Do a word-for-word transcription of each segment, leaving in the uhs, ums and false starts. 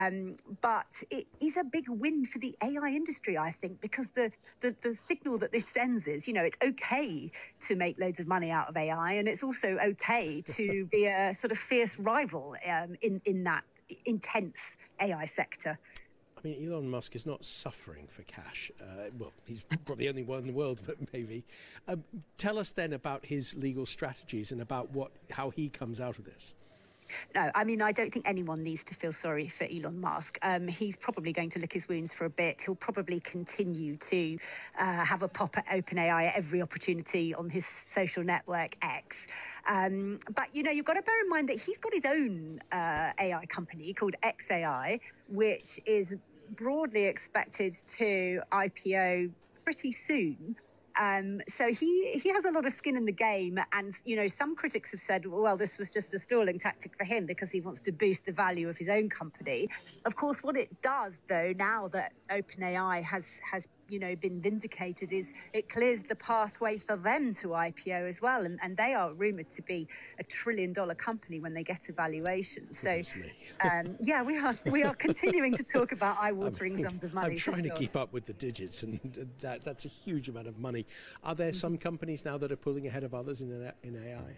Um, but it is a big win for the A I industry, I think, because the, the, the signal that this sends is, you know, it's okay to make loads of money out of A I, and it's also okay to be a sort of fierce rival um, in, in that intense A I sector. I mean, Elon Musk is not suffering for cash. Uh, well, he's probably the only one in the world, but maybe. Um, tell us then about his legal strategies and about what how he comes out of this. No, I mean, I don't think anyone needs to feel sorry for Elon Musk. Um, he's probably going to lick his wounds for a bit. He'll probably continue to uh, have a pop at OpenAI at every opportunity on his social network X. Um, but, you know, you've got to bear in mind that he's got his own uh, A I company called X A I, which is broadly expected to I P O pretty soon. Um, so he, he has a lot of skin in the game. And, you know, some critics have said, well, this was just a stalling tactic for him because he wants to boost the value of his own company. Of course, what it does, though, now that OpenAI has, has you know, been vindicated, is it clears the pathway for them to I P O as well. And, and they are rumoured to be a trillion dollar company when they get a valuation. So, um, yeah, we are we are continuing to talk about eye-watering sums of money. I'm trying sure. to keep up with the digits, and that that's a huge amount of money. Are there some companies now that are pulling ahead of others in in A I?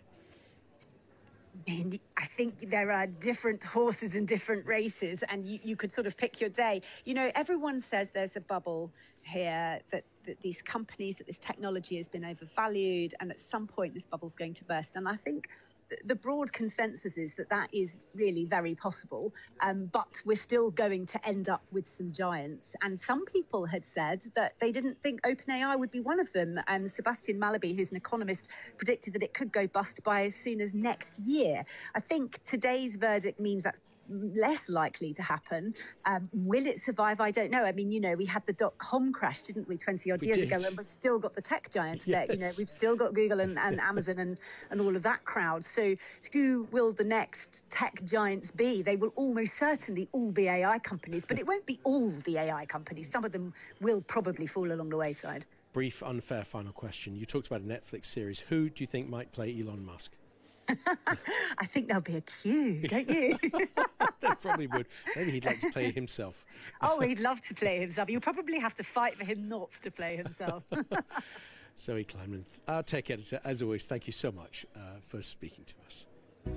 I think there are different horses in different races, and you, you could sort of pick your day. You know, everyone says there's a bubble here, that, that these companies, that this technology has been overvalued, and at some point this bubble's going to burst. And I think th- the broad consensus is that that is really very possible, um, but we're still going to end up with some giants. And some people had said that they didn't think OpenAI would be one of them. And Sebastian Mallaby, who's an economist, predicted that it could go bust by as soon as next year. I think today's verdict means that less likely to happen. Um, will it survive? I don't know. I mean, you know, we had the dot-com crash, didn't we, twenty odd years ago, and we've still got the tech giants yes. there. You know, we've still got Google and, and Amazon and, and all of that crowd. So who will the next tech giants be? They will almost certainly all be A I companies, but it won't be all the A I companies. Some of them will probably fall along the wayside. Brief, unfair final question. You talked about a Netflix series. Who do you think might play Elon Musk? I think there'll be a queue, don't you? They probably would. Maybe he'd like to play himself. Oh, he'd love to play himself. You'll probably have to fight for him not to play himself. Zoe Kleinman, our tech editor, as always, thank you so much uh, for speaking to us.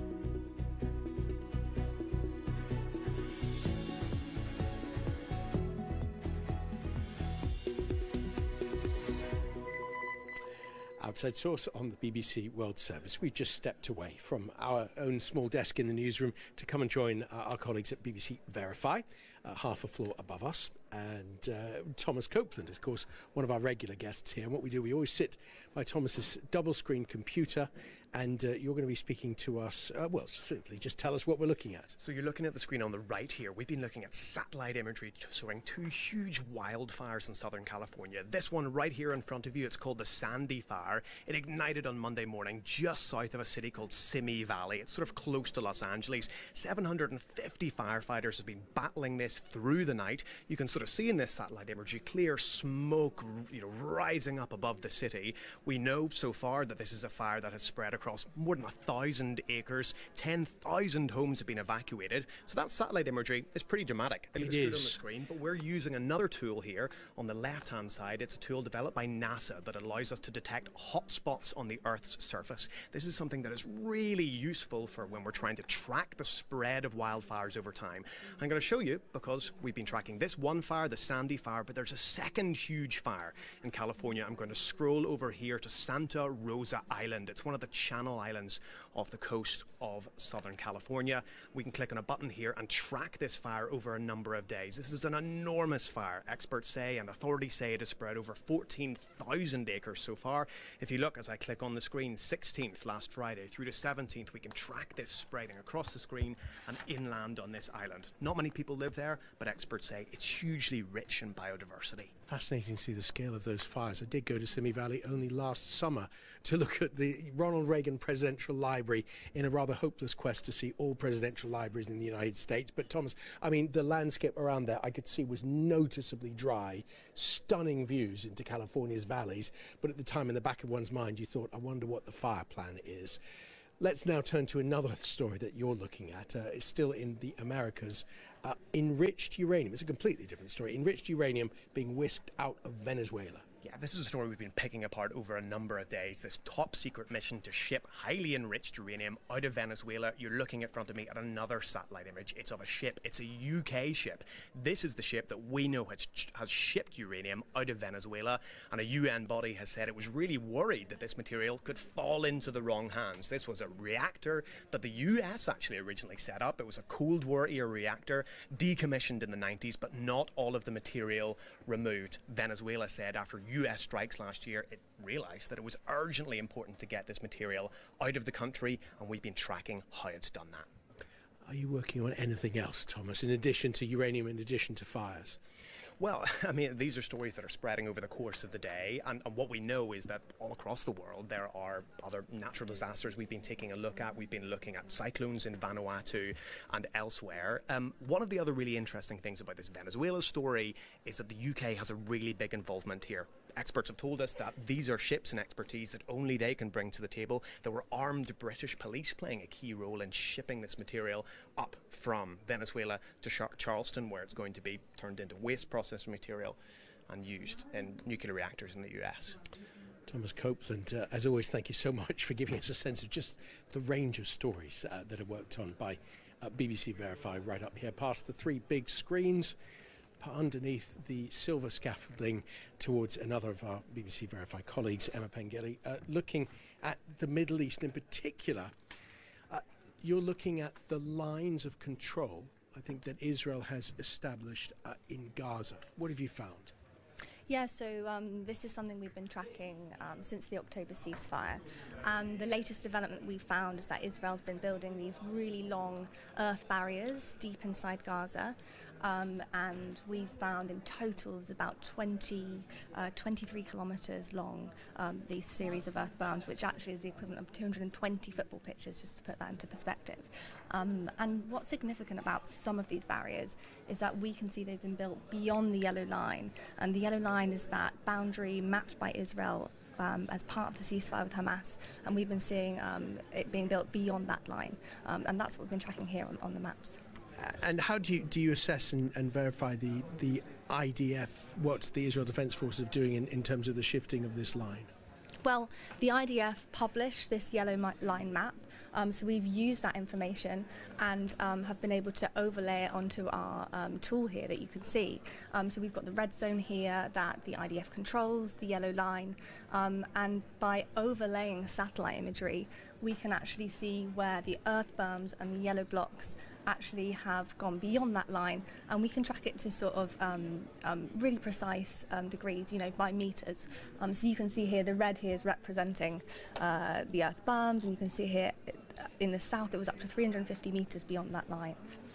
Outside Source on the B B C World Service. We've just stepped away from our own small desk in the newsroom to come and join uh, our colleagues at B B C Verify, uh, half a floor above us. And uh, Thomas Copeland, of course, one of our regular guests here. And what we do, we always sit by Thomas's double-screen computer, and uh, you're going to be speaking to us, uh, well, simply just tell us what we're looking at. So you're looking at the screen on the right here. We've been looking at satellite imagery showing two huge wildfires in Southern California. This one right here in front of you, it's called the Sandy Fire. It ignited on Monday morning just south of a city called Simi Valley. It's sort of close to Los Angeles. seven hundred fifty firefighters have been battling this through the night. You can sort of see in this satellite imagery clear smoke, you know, rising up above the city. We know so far that this is a fire that has spread across more than a thousand acres. ten thousand homes have been evacuated. So that satellite imagery is pretty dramatic. It looks good on the screen, but we're using another tool here on the left-hand side. It's a tool developed by NASA that allows us to detect hotspots on the Earth's surface. This is something that is really useful for when we're trying to track the spread of wildfires over time. I'm going to show you, because we've been tracking this one fire, the Sandy Fire, but there's a second huge fire in California. I'm going to scroll over here to Santa Rosa Island. It's one of the Channel Islands off the coast of Southern California. We can click on a button here and track this fire over a number of days. This is an enormous fire. Experts say and authorities say it has spread over fourteen thousand acres so far. If you look, as I click on the screen, sixteenth last Friday through to seventeenth, we can track this spreading across the screen and inland on this island. Not many people live there, but experts say it's hugely rich in biodiversity. Fascinating to see the scale of those fires. I did go to Simi Valley only last summer to look at the Ronald Reagan Presidential Library in a rather hopeless quest to see all presidential libraries in the United States. But Thomas, I mean, the landscape around there I could see was noticeably dry, stunning views into California's valleys. But at the time, in the back of one's mind, you thought, I wonder what the fire plan is. Let's now turn to another story that you're looking at. Uh, it's still in the Americas. uh, enriched uranium. It's a completely different story. Enriched uranium being whisked out of Venezuela. Yeah, this is a story we've been picking apart over a number of days. This top secret mission to ship highly enriched uranium out of Venezuela. You're looking in front of me at another satellite image. It's of a ship. It's a U K ship. This is the ship that we know has, has shipped uranium out of Venezuela, and a U N body has said it was really worried that this material could fall into the wrong hands. This was a reactor that the U S actually originally set up. It was a Cold War era reactor, decommissioned in the nineties, but not all of the material removed. Venezuela said after U S strikes last year, it realised that it was urgently important to get this material out of the country, and we've been tracking how it's done that. Are you working on anything else, Thomas, in addition to uranium, in addition to fires? Well, I mean, these are stories that are spreading over the course of the day, and, and what we know is that all across the world there are other natural disasters we've been taking a look at. We've been looking at cyclones in Vanuatu and elsewhere. Um, one of the other really interesting things about this Venezuela story is that the U K has a really big involvement here. Experts have told us that these are ships and expertise that only they can bring to the table. There were armed British police playing a key role in shipping this material up from Venezuela to Charleston, where it's going to be turned into waste processing material and used in nuclear reactors in the U S. Thomas Copeland, uh, as always, thank you so much for giving us a sense of just the range of stories uh, that are worked on by uh, B B C Verify right up here past the three big screens, underneath the silver scaffolding towards another of our B B C Verify colleagues, Emma Pengelly, uh, looking at the Middle East in particular. Uh, you're looking at the lines of control, I think, that Israel has established uh, in Gaza. What have you found? Yeah, so um, this is something we've been tracking um, since the October ceasefire. Um, the latest development we found is that Israel's been building these really long earth barriers deep inside Gaza. Um, and we've found in total there's about twenty, uh, twenty-three kilometres long, um, these series of earth berms, which actually is the equivalent of two hundred twenty football pitches, just to put that into perspective. Um, and what's significant about some of these barriers is that we can see they've been built beyond the yellow line, and the yellow line is that boundary mapped by Israel Um, as part of the ceasefire with Hamas, and we've been seeing um, it being built beyond that line, um, and that's what we've been tracking here on, on the maps. And how do you do you assess and, and verify the, the I D F, what the Israel Defence Forces are doing in, in terms of the shifting of this line? Well, the I D F published this yellow line map, um, so we've used that information and um, have been able to overlay it onto our um, tool here that you can see. Um, so we've got the red zone here that the I D F controls, the yellow line, um, and by overlaying satellite imagery, we can actually see where the earth berms and the yellow blocks actually have gone beyond that line, and we can track it to sort of um, um, really precise um, degrees, you know, by meters. Um, so you can see here the red here is representing uh, the earth berms, and you can see here in the south it was up to three hundred fifty meters beyond that line.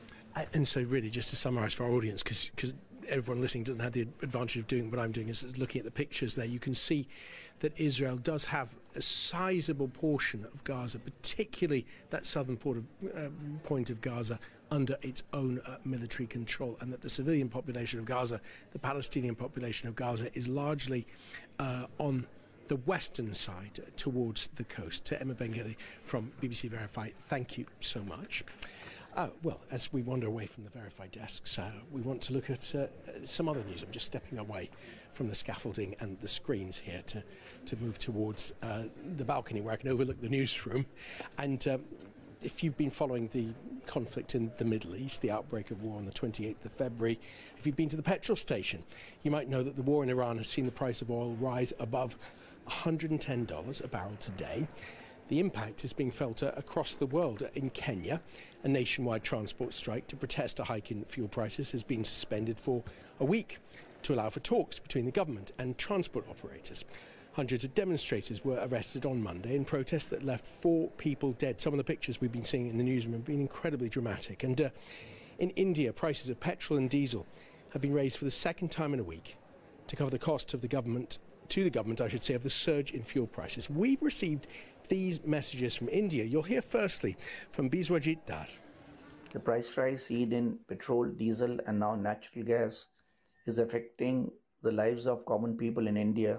And so really, just to summarise for our audience, because everyone listening doesn't have the advantage of doing what I'm doing, is looking at the pictures there, you can see that Israel does have a sizable portion of Gaza, particularly that southern port of, uh, point of Gaza, under its own uh, military control, and that the civilian population of Gaza, the Palestinian population of Gaza, is largely uh, on the western side uh, towards the coast. To Emma Pengelly from B B C Verify, thank you so much. Uh, well, as we wander away from the Verify desks, uh, we want to look at uh, some other news. I'm just stepping away from the scaffolding and the screens here to, to move towards uh, the balcony where I can overlook the newsroom. And um, if you've been following the conflict in the Middle East, the outbreak of war on the twenty-eighth of February, if you've been to the petrol station, you might know that the war in Iran has seen the price of oil rise above one hundred ten dollars a barrel today. The impact is being felt uh, across the world. In Kenya, a nationwide transport strike to protest a hike in fuel prices has been suspended for a week to allow for talks between the government and transport operators. Hundreds of demonstrators were arrested on Monday in protests that left four people dead. Some of the pictures we've been seeing in the newsroom have been incredibly dramatic. And uh, in India, prices of petrol and diesel have been raised for the second time in a week to cover the cost of the government, to the government, I should say, of the surge in fuel prices. We've received these messages from India. You'll hear firstly from Biswajit Dar. The price rise seen in petrol, diesel and now natural gas is affecting the lives of common people in India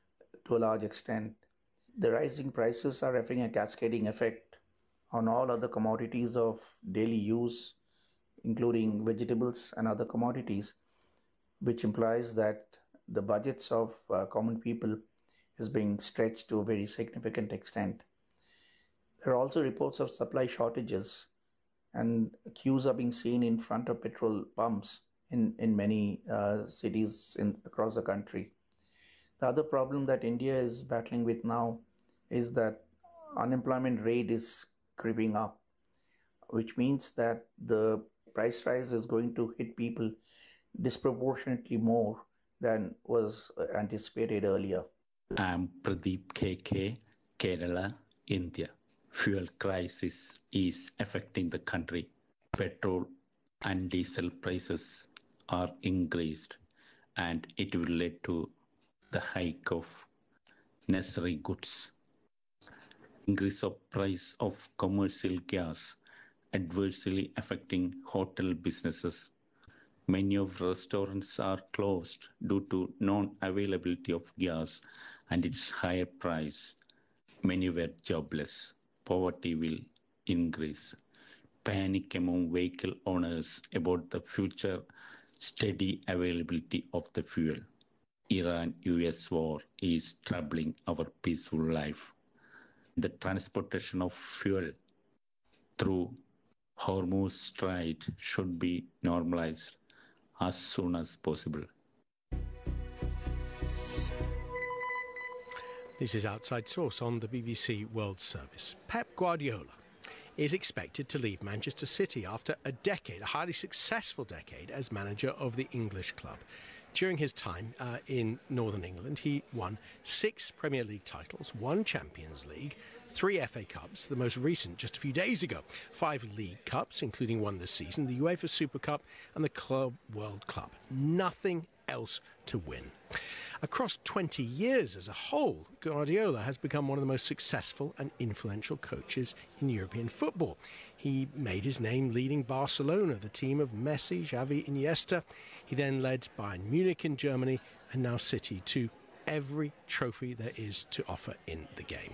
to a large extent. The rising prices are having a cascading effect on all other commodities of daily use including vegetables and other commodities, which implies that the budgets of uh, common people is being stretched to a very significant extent. There are also reports of supply shortages, and queues are being seen in front of petrol pumps in, in many uh, cities in, across the country. The other problem that India is battling with now is that unemployment rate is creeping up, which means that the price rise is going to hit people disproportionately more than was anticipated earlier. I'm Pradeep K K, Kerala, India. Fuel crisis is affecting the country. Petrol and diesel prices are increased, and it will lead to the hike of necessary goods. Increase of price of commercial gas adversely affecting hotel businesses. Many of restaurants are closed due to non-availability of gas and its higher price. Many were jobless. Poverty will increase. Panic among vehicle owners about the future steady availability of the fuel. Iran-U S war is troubling our peaceful life. The transportation of fuel through Hormuz Strait should be normalized as soon as possible. This is Outside Source on the B B C World Service. Pep Guardiola is expected to leave Manchester City after a decade, a highly successful decade, as manager of the English club. During his time uh, in Northern England, he won six Premier League titles, one Champions League, three F A Cups, the most recent just a few days ago, five League Cups, including one this season, the UEFA Super Cup and the Club World Cup. Nothing else to win. Across twenty years as a whole, Guardiola has become one of the most successful and influential coaches in European football. He made his name leading Barcelona, the team of Messi, Xavi, Iniesta. He then led Bayern Munich in Germany and now City to every trophy there is to offer in the game.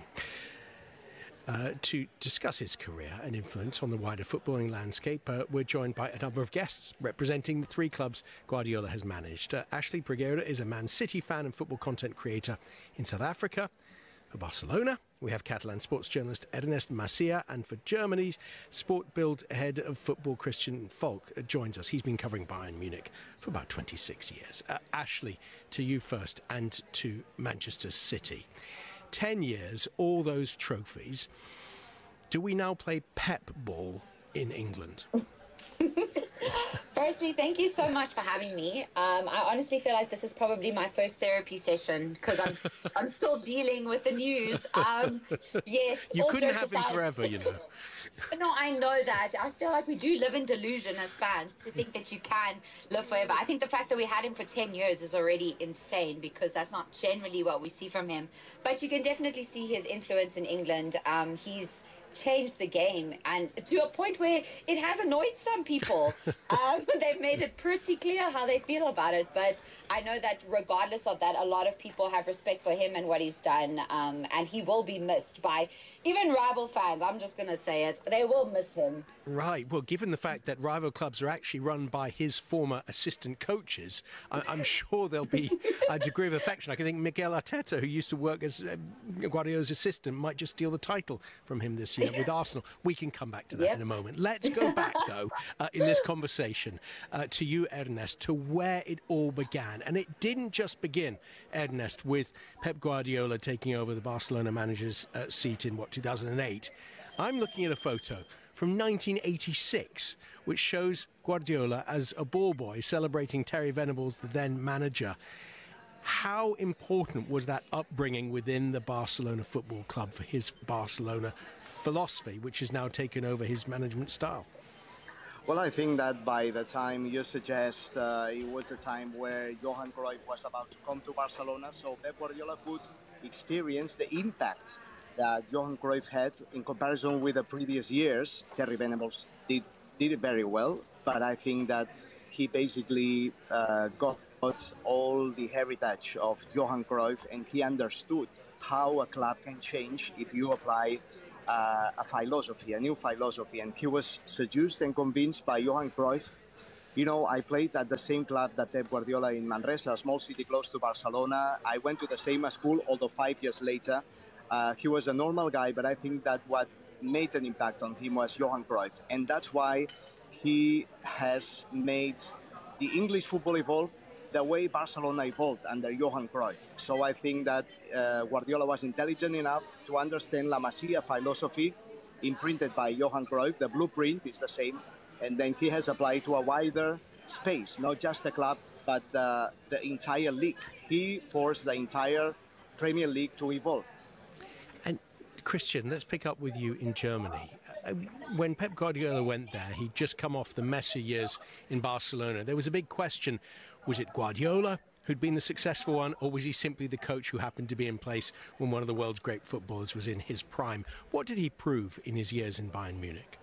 Uh, to discuss his career and influence on the wider footballing landscape, uh, we're joined by a number of guests representing the three clubs Guardiola has managed. Uh, Ashley Pereira is a Man City fan and football content creator in South Africa. For Barcelona, we have Catalan sports journalist Ernest Macia, and for Germany's Sport Bild head of football Christian Falk uh, joins us. He's been covering Bayern Munich for about twenty-six years. Uh, Ashley, to you first and to Manchester City. Ten years, all those trophies. Do we now play Pep ball in England? Firstly, thank you so much for having me. Um, I honestly feel like this is probably my first therapy session because I'm I'm still dealing with the news. Um, yes, you couldn't have him forever, you know. No, I know that. I feel like we do live in delusion as fans to think that you can live forever. I think the fact that we had him for ten years is already insane because that's not generally what we see from him. But you can definitely see his influence in England. Um, he's changed the game, and to a point where it has annoyed some people. um, they've made it pretty clear how they feel about it, but I know that regardless of that, a lot of people have respect for him and what he's done, um, and he will be missed by even rival fans. I'm just going to say it. They will miss him. Right. Well, given the fact that rival clubs are actually run by his former assistant coaches, I- I'm sure there'll be a degree of affection. I can think Miguel Arteta, who used to work as uh, Guardiola's assistant, might just steal the title from him this year with Arsenal. We can come back to that yep. in a moment. Let's go back, though, uh, in this conversation uh, to you, Ernest, to where it all began. And it didn't just begin, Ernest, with Pep Guardiola taking over the Barcelona manager's uh, seat in, what, two thousand eight. I'm looking at a photo from nineteen eighty-six, which shows Guardiola as a ball boy celebrating Terry Venables, the then manager. How important was that upbringing within the Barcelona Football Club for his Barcelona philosophy, which has now taken over his management style? Well, I think that by the time you suggest uh, it was a time where Johan Cruyff was about to come to Barcelona, so Pep Guardiola could experience the impact that Johan Cruyff had in comparison with the previous years. Terry Venables did, did it very well, but I think that he basically uh, got all the heritage of Johan Cruyff, and he understood how a club can change if you apply uh, a philosophy, a new philosophy, and he was seduced and convinced by Johan Cruyff. You know, I played at the same club that Pep Guardiola in Manresa, a small city close to Barcelona. I went to the same school, although five years later. Uh, he was a normal guy, but I think that what made an impact on him was Johan Cruyff. And that's why he has made the English football evolve the way Barcelona evolved under Johan Cruyff. So I think that uh, Guardiola was intelligent enough to understand La Masia philosophy imprinted by Johan Cruyff. The blueprint is the same. And then he has applied to a wider space, not just the club, but uh, the entire league. He forced the entire Premier League to evolve. And Christian, let's pick up with you in Germany. Uh, when Pep Guardiola went there, he'd just come off the Messi years in Barcelona. There was a big question. Was it Guardiola who'd been the successful one, or was he simply the coach who happened to be in place when one of the world's great footballers was in his prime? What did he prove in his years in Bayern Munich?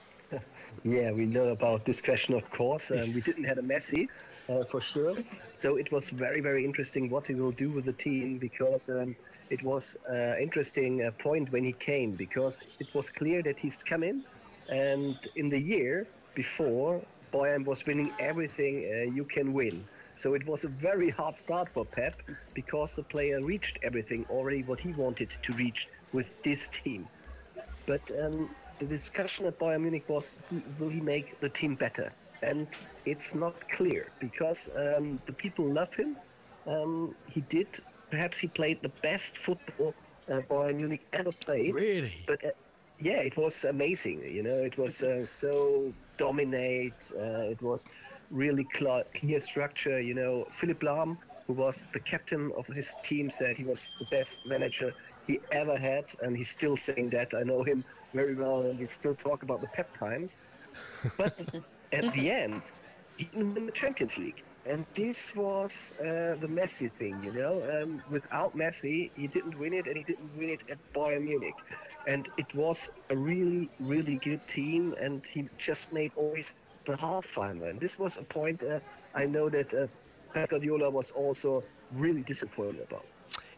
Yeah, we know about this question, of course. Um, we didn't have a Messi, uh, for sure. So it was very, very interesting what he will do with the team, because um, it was an uh, interesting uh, point when he came, because it was clear that he's come in, and in the year before, Bayern was winning everything uh, you can win. So it was a very hard start for Pep, because the player reached everything already what he wanted to reach with this team. But um, the discussion at Bayern Munich was, will he make the team better? And it's not clear, because um, the people love him. Um, he did, perhaps he played the best football uh, Bayern Munich ever played. Really? But uh, yeah, it was amazing. You know, it was uh, so dominate. Uh, it was really clear, clear structure. You know, Philipp Lahm, who was the captain of his team, said he was the best manager he ever had, and he's still saying that. I know him very well, and we still talk about the Pep times. But at the end, he didn't win the Champions League. And this was uh, the Messi thing, you know. Um, without Messi, he didn't win it, and he didn't win it at Bayern Munich. And it was a really, really good team, and he just made always the half final. And this was a point uh, I know that uh, Pep Guardiola was also really disappointed about.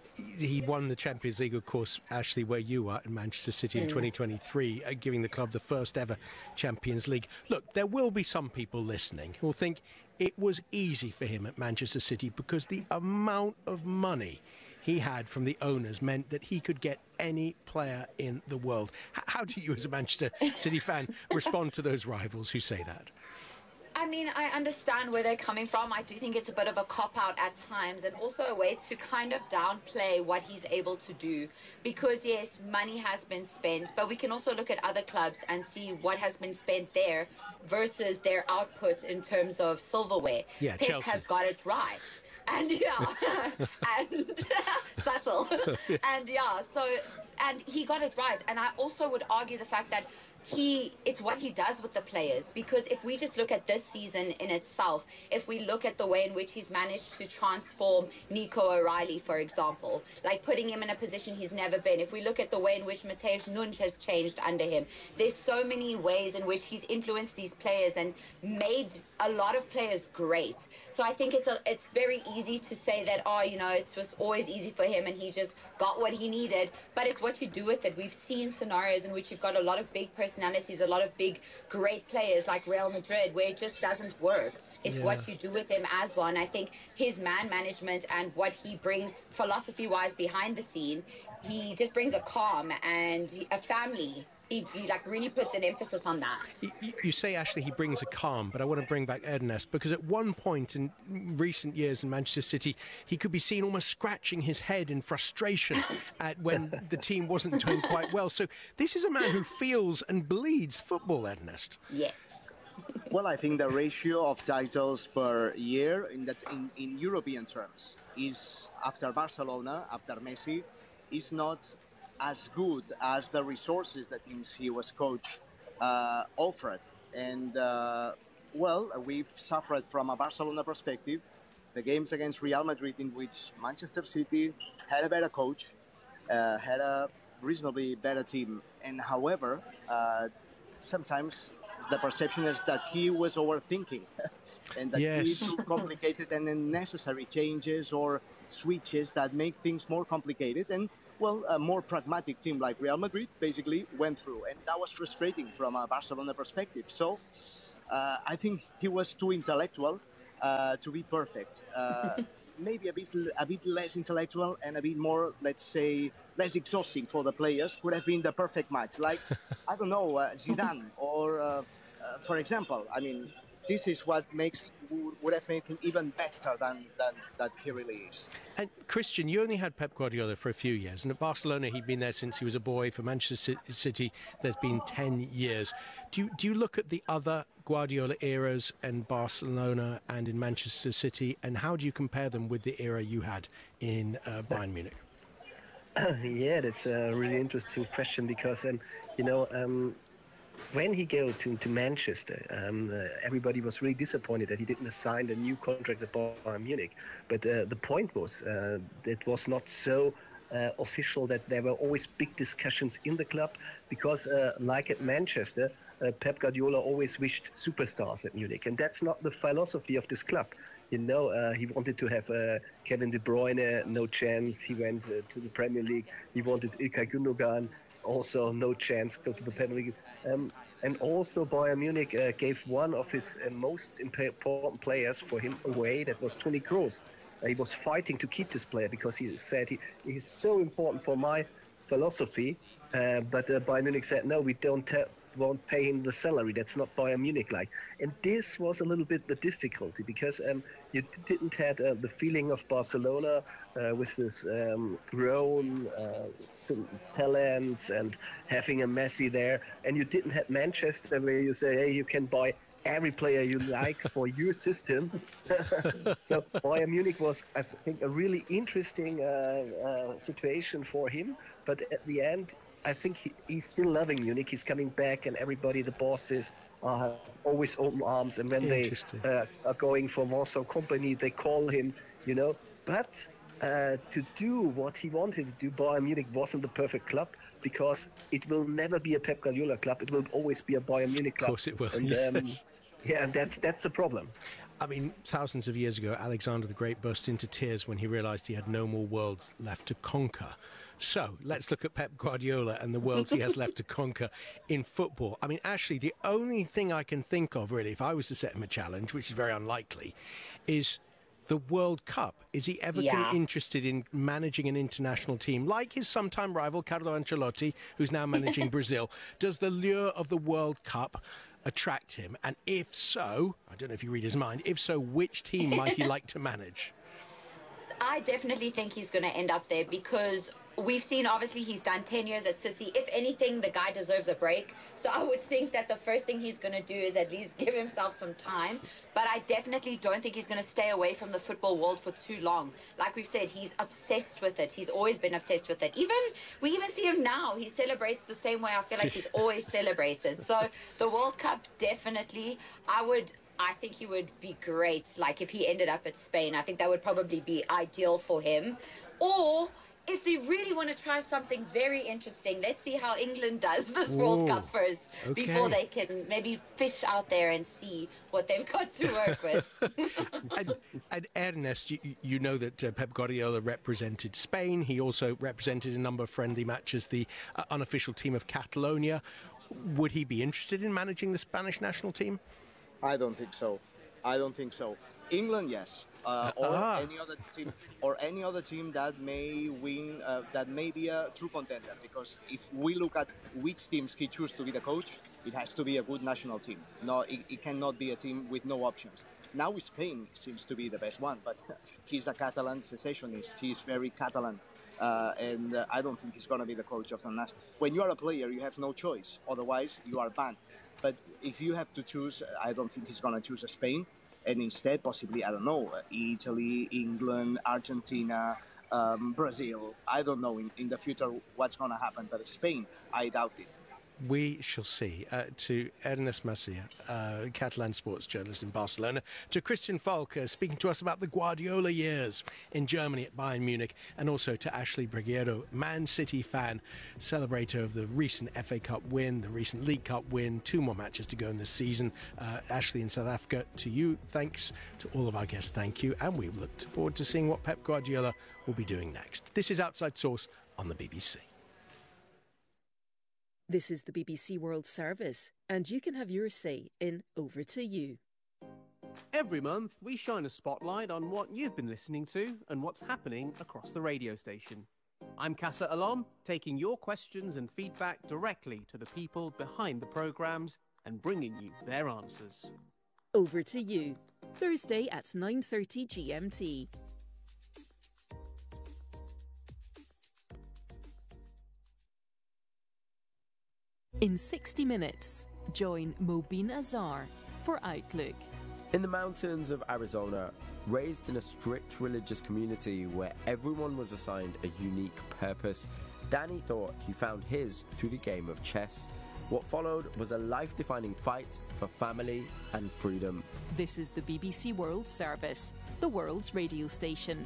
He won the Champions League, of course, Ashley, where you are in Manchester City in twenty twenty-three, uh, giving the club the first ever Champions League. Look, there will be some people listening who will think it was easy for him at Manchester City because the amount of money he had from the owners meant that he could get any player in the world. H- how do you, as a Manchester City fan, respond to those rivals who say that? I mean, I understand where they're coming from. I do think it's a bit of a cop-out at times, and also a way to kind of downplay what he's able to do. Because, yes, money has been spent, but we can also look at other clubs and see what has been spent there versus their output in terms of silverware. Yeah, Pep Chelsea has got it right. And, yeah, and subtle. And, yeah, so, and he got it right. And I also would argue the fact that He, it's what he does with the players, because if we just look at this season in itself, if we look at the way in which he's managed to transform Nico O'Reilly, for example, like putting him in a position he's never been, if we look at the way in which Matheus Nunes has changed under him, there's so many ways in which he's influenced these players and made a lot of players great. So I think it's a, it's very easy to say that, oh, you know, it was always easy for him and he just got what he needed, but it's what you do with it. We've seen scenarios in which you've got a lot of big personalities, personalities, a lot of big, great players like Real Madrid, where it just doesn't work. It's yeah. what you do with him as well. And I think his man management and what he brings philosophy-wise behind the scene, he just brings a calm and a family. He, he like really puts an emphasis on that. You, you say, Ashley, he brings a calm, but I want to bring back Ernest, because at one point in recent years in Manchester City, he could be seen almost scratching his head in frustration at when the team wasn't doing quite well. So this is a man who feels and bleeds football, Ernest. Yes. Well, I think the ratio of titles per year in that in, in European terms is, after Barcelona, after Messi, is not as good as the resources that in he was coach uh, offered. And, uh, well, we've suffered from a Barcelona perspective the games against Real Madrid, in which Manchester City had a better coach, uh, had a reasonably better team. And however, uh, sometimes the perception is that he was overthinking and that yes. he took complicated and unnecessary changes or switches that make things more complicated. And well, a more pragmatic team like Real Madrid basically went through. And that was frustrating from a Barcelona perspective. So uh, I think he was too intellectual uh, to be perfect. Uh, maybe a bit, a bit less intellectual and a bit more, let's say, less exhausting for the players would have been the perfect match. Like, I don't know, uh, Zidane or, uh, uh, for example, I mean, this is what makes would have made him even better than, than that he really is. And Christian, you only had Pep Guardiola for a few years, and at Barcelona he'd been there since he was a boy. For Manchester City, there's been ten years. Do you, do you look at the other Guardiola eras in Barcelona and in Manchester City, and how do you compare them with the era you had in uh, Bayern Munich? Yeah, that's a really interesting question because, um, you know, um, when he go to, to Manchester, um, uh, everybody was really disappointed that he didn't sign a new contract at Bayern Munich. But uh, the point was, uh, it was not so uh, official that there were always big discussions in the club because, uh, like at Manchester, uh, Pep Guardiola always wished superstars at Munich. And that's not the philosophy of this club. You know, uh, he wanted to have uh, Kevin De Bruyne, no chance. He went uh, to the Premier League. He wanted Ilkay Gundogan, also no chance, go to the Premier League. Um, and also Bayern Munich uh, gave one of his uh, most important players for him away, that was Toni Kroos. Uh, he was fighting to keep this player because he said he, he's so important for my philosophy, uh, but uh, Bayern Munich said, no, we don't uh, won't pay him the salary. That's not Bayern Munich like. And this was a little bit the difficulty because um, you didn't have uh, the feeling of Barcelona uh, with this um, grown uh, talents and having a Messi there. And you didn't have Manchester where you say, hey, you can buy every player you like for your system. So Bayern Munich was, I think, a really interesting uh, uh, situation for him. But at the end, I think he, he's still loving Munich. He's coming back, and everybody, the bosses, uh, always open arms. And when they uh, are going for Warsaw Company, they call him, you know. But uh, to do what he wanted to do, Bayern Munich wasn't the perfect club because it will never be a Pep Guardiola club. It will always be a Bayern Munich club. Of course it will. And, yes. um, yeah, and that's that's the problem. I mean, thousands of years ago, Alexander the Great burst into tears when he realised he had no more worlds left to conquer. So let's look at Pep Guardiola and the worlds he has left to conquer in football. I mean, actually, the only thing I can think of, really, if I was to set him a challenge, which is very unlikely, is the World Cup. Is he ever Yeah. interested in managing an international team like his sometime rival, Carlo Ancelotti, who's now managing Brazil? Does the lure of the World Cup attract him? And if so, I don't know if you read his mind, if so, which team might he like to manage? I definitely think he's going to end up there because we've seen, obviously, he's done ten years at City. If anything, the guy deserves a break. So I would think that the first thing he's going to do is at least give himself some time. But I definitely don't think he's going to stay away from the football world for too long. Like we've said, he's obsessed with it. He's always been obsessed with it. Even we even see him now. He celebrates the same way I feel like he's always celebrated. So the World Cup, definitely, I would... I think he would be great, like, if he ended up at Spain. I think that would probably be ideal for him. Or, if they really want to try something very interesting, let's see how England does this Ooh, World Cup first, okay. before they can maybe fish out there and see what they've got to work with. and, and Ernest, you, you know that uh, Pep Guardiola represented Spain. He also represented a number of friendly matches, the uh, unofficial team of Catalonia. Would he be interested in managing the Spanish national team? I don't think so. I don't think so. England, yes, uh, or Ah. any other team, or any other team that may win, uh, that may be a true contender. Because if we look at which teams he chooses to be the coach, it has to be a good national team. No, it, it cannot be a team with no options. Now Spain seems to be the best one, but he's a Catalan secessionist. He's very Catalan. Uh, and uh, I don't think he's going to be the coach of the national. When you are a player, you have no choice. Otherwise, you are banned. But if you have to choose, I don't think he's going to choose Spain. And instead, possibly, I don't know, Italy, England, Argentina, um, Brazil. I don't know in, in the future what's going to happen. But Spain, I doubt it. We shall see. Uh, to Ernest Macia, uh, Catalan sports journalist in Barcelona, to Christian Falk, uh, speaking to us about the Guardiola years in Germany at Bayern Munich, and also to Ashley Briguero, Man City fan, celebrator of the recent F A Cup win, the recent League Cup win, two more matches to go in this season. Uh, Ashley in South Africa, to you, thanks. To all of our guests, thank you. And we look forward to seeing what Pep Guardiola will be doing next. This is Outside Source on the B B C. This is the B B C World Service, and you can have your say in Over to You. Every month, we shine a spotlight on what you've been listening to and what's happening across the radio station. I'm Casa Alom, taking your questions and feedback directly to the people behind the programmes and bringing you their answers. Over to You, Thursday at nine thirty G M T. In sixty minutes, join Mobeen Azhar for Outlook. In the mountains of Arizona, raised in a strict religious community where everyone was assigned a unique purpose, Danny thought he found his through the game of chess. What followed was a life-defining fight for family and freedom. This is the B B C World Service, the world's radio station.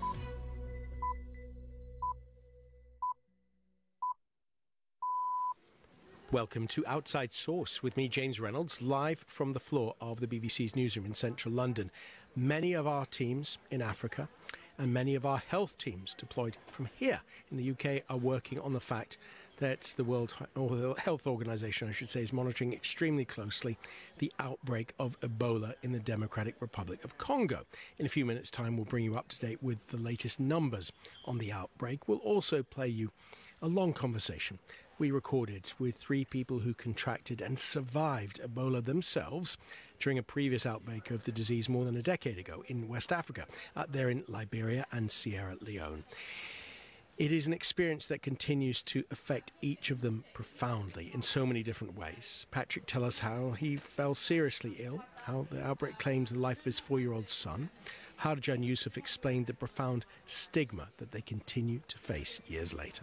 Welcome to Outside Source with me, James Reynolds, live from the floor of the B B C's newsroom in central London. Many of our teams in Africa and many of our health teams deployed from here in the U K are working on the fact that the World Health Organization, I should say, is monitoring extremely closely the outbreak of Ebola in the Democratic Republic of Congo. In a few minutes' time, we'll bring you up to date with the latest numbers on the outbreak. We'll also play you a long conversation we recorded with three people who contracted and survived Ebola themselves during a previous outbreak of the disease more than a decade ago in West Africa. Uh, they're in Liberia and Sierra Leone. It is an experience that continues to affect each of them profoundly in so many different ways. Patrick, tell us how he fell seriously ill, how the outbreak claimed the life of his four-year-old son. Harjan Yusuf explained the profound stigma that they continue to face years later.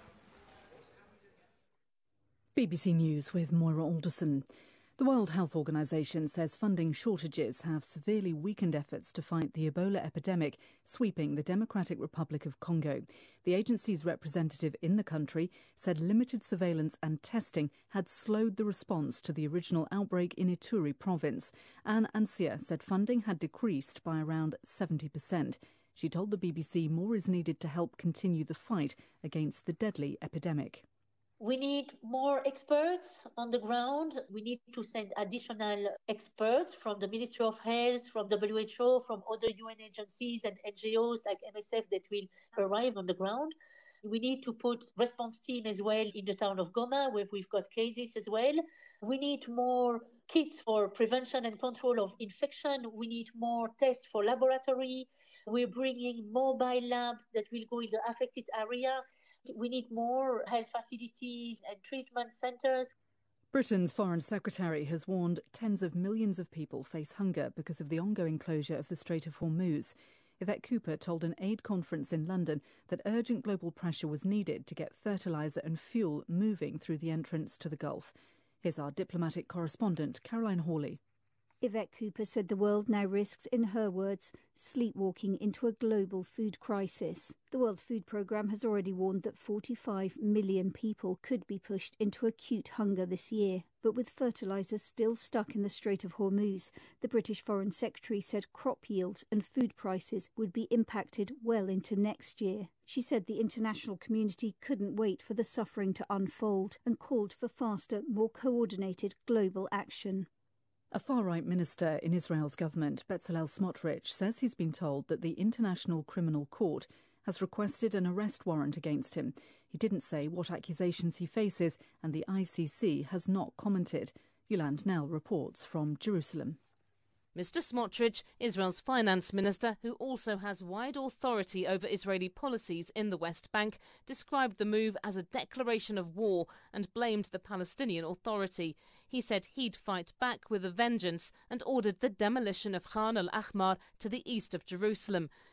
B B C News with Moira Alderson. The World Health Organization says funding shortages have severely weakened efforts to fight the Ebola epidemic sweeping the Democratic Republic of Congo. The agency's representative in the country said limited surveillance and testing had slowed the response to the original outbreak in Ituri province. Anne Ansia said funding had decreased by around seventy percent. She told the B B C more is needed to help continue the fight against the deadly epidemic. We need more experts on the ground. We need to send additional experts from the Ministry of Health, from W H O, from other U N agencies and N G Os like M S F that will arrive on the ground. We need to put response team as well in the town of Goma, where we've got cases as well. We need more kits for prevention and control of infection. We need more tests for laboratory. We're bringing mobile labs that will go in the affected area. We need more health facilities and treatment centres. Britain's Foreign Secretary has warned tens of millions of people face hunger because of the ongoing closure of the Strait of Hormuz. Yvette Cooper told an aid conference in London that urgent global pressure was needed to get fertiliser and fuel moving through the entrance to the Gulf. Here's our diplomatic correspondent, Caroline Hawley. Yvette Cooper said the world now risks, in her words, sleepwalking into a global food crisis. The World Food Programme has already warned that forty-five million people could be pushed into acute hunger this year. But with fertiliser still stuck in the Strait of Hormuz, the British Foreign Secretary said crop yields and food prices would be impacted well into next year. She said the international community couldn't wait for the suffering to unfold and called for faster, more coordinated global action. A far-right minister in Israel's government, Bezalel Smotrich, says he's been told that the International Criminal Court has requested an arrest warrant against him. He didn't say what accusations he faces, and the I C C has not commented. Yolande Nell reports from Jerusalem. Mister Smotrich, Israel's finance minister, who also has wide authority over Israeli policies in the West Bank, described the move as a declaration of war and blamed the Palestinian Authority. He said he'd fight back with a vengeance and ordered the demolition of Khan al-Ahmar to the east of Jerusalem.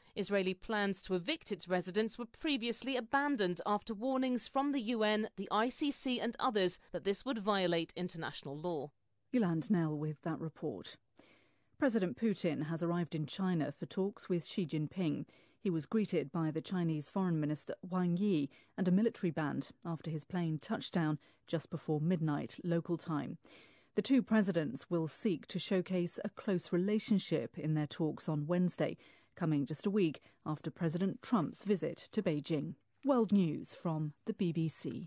Israeli plans to evict its residents were previously abandoned after warnings from the U N, the I C C and others that this would violate international law. Yolande Nell with that report. President Putin has arrived in China for talks with Xi Jinping. He was greeted by the Chinese Foreign Minister Wang Yi and a military band after his plane touched down just before midnight local time. The two presidents will seek to showcase a close relationship in their talks on Wednesday, coming just a week after President Trump's visit to Beijing. World News from the B B C.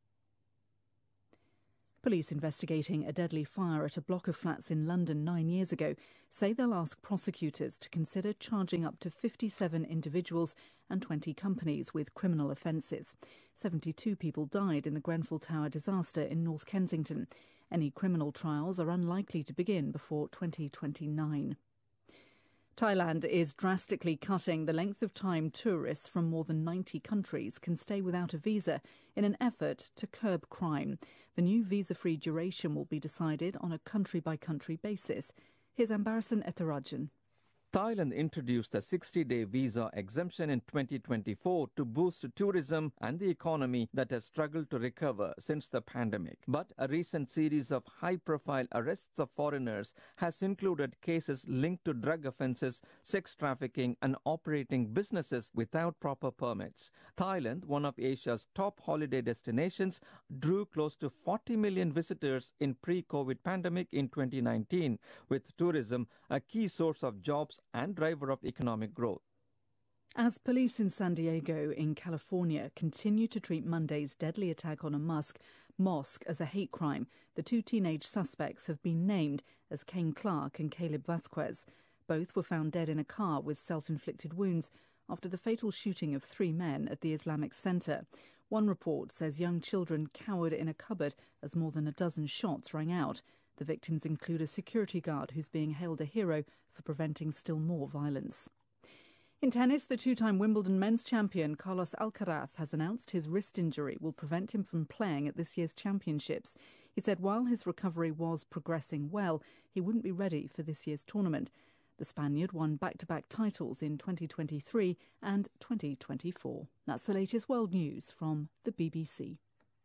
Police investigating a deadly fire at a block of flats in London nine years ago say they'll ask prosecutors to consider charging up to fifty-seven individuals and twenty companies with criminal offences. seventy-two people died in the Grenfell Tower disaster in North Kensington. Any criminal trials are unlikely to begin before twenty twenty-nine. Thailand is drastically cutting the length of time tourists from more than ninety countries can stay without a visa in an effort to curb crime. The new visa-free duration will be decided on a country-by-country basis. Here's Ambarasan Etharajan. Thailand introduced a sixty-day visa exemption in twenty twenty-four to boost tourism and the economy that has struggled to recover since the pandemic. But a recent series of high-profile arrests of foreigners has included cases linked to drug offences, sex trafficking and operating businesses without proper permits. Thailand, one of Asia's top holiday destinations, drew close to forty million visitors in pre-COVID pandemic in twenty nineteen, with tourism a key source of jobs and driver of economic growth. As police in San Diego in California continue to treat Monday's deadly attack on a mosque, mosque as a hate crime, the two teenage suspects have been named as Kane Clark and Caleb Vasquez. Both were found dead in a car with self-inflicted wounds after the fatal shooting of three men at the Islamic Center. One report says young children cowered in a cupboard as more than a dozen shots rang out. The victims include a security guard who's being hailed a hero for preventing still more violence. In tennis, the two-time Wimbledon men's champion Carlos Alcaraz has announced his wrist injury will prevent him from playing at this year's championships. He said while his recovery was progressing well, he wouldn't be ready for this year's tournament. The Spaniard won back-to-back titles in twenty twenty-three and twenty twenty-four. That's the latest world news from the B B C.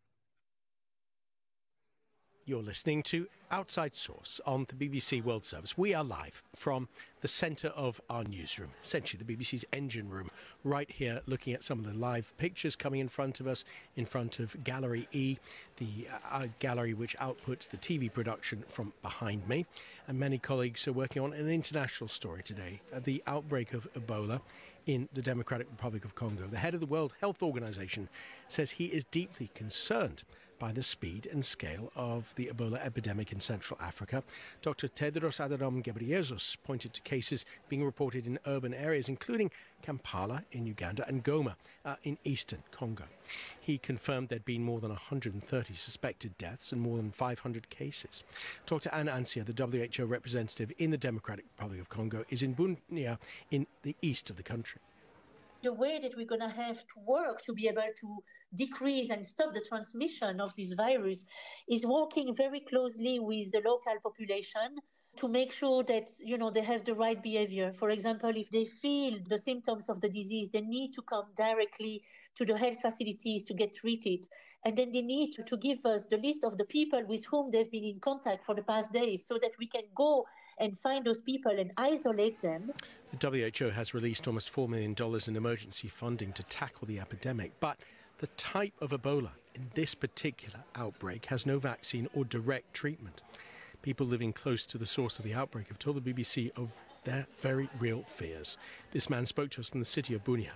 You're listening to Outside Source on the B B C World Service. We are live from the centre of our newsroom, essentially the B B C's engine room, right here looking at some of the live pictures coming in front of us, in front of Gallery E, the uh, gallery which outputs the T V production from behind me. And many colleagues are working on an international story today, uh, the outbreak of Ebola in the Democratic Republic of Congo. The head of the World Health Organization says he is deeply concerned by the speed and scale of the Ebola epidemic in Central Africa. Doctor Tedros Adhanom Ghebreyesus pointed to cases being reported in urban areas, including Kampala in Uganda and Goma uh, in eastern Congo. He confirmed there'd been more than one hundred thirty suspected deaths and more than five hundred cases. Doctor Anne Ansia, the W H O representative in the Democratic Republic of Congo, is in Bunia in the east of the country. The way that we're going to have to work to be able to decrease and stop the transmission of this virus is working very closely with the local population to make sure that, you know, they have the right behavior. For example, if they feel the symptoms of the disease, they need to come directly to the health facilities to get treated. And then they need to, to give us the list of the people with whom they've been in contact for the past days so that we can go and find those people and isolate them. The W H O has released almost four million dollars in emergency funding to tackle the epidemic, but the type of Ebola in this particular outbreak has no vaccine or direct treatment. People living close to the source of the outbreak have told the B B C of their very real fears. This man spoke to us from the city of Bunia.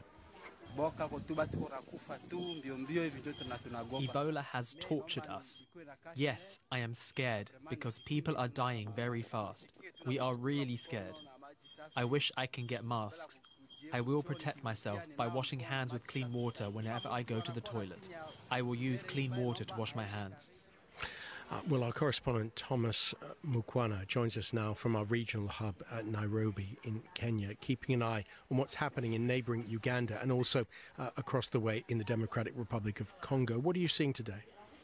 Ebola has tortured us. Yes, I am scared because people are dying very fast. We are really scared. I wish I can get masks. I will protect myself by washing hands with clean water whenever I go to the toilet. I will use clean water to wash my hands. Uh, well, our correspondent Thomas uh, Mukwana joins us now from our regional hub at Nairobi in Kenya, keeping an eye on what's happening in neighbouring Uganda and also uh, across the way in the Democratic Republic of Congo. What are you seeing today?